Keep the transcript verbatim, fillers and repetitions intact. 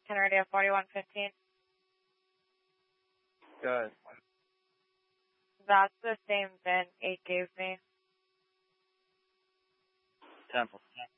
ten radio forty-one fifteen. Good. That's the same VIN eight gave me. Temple.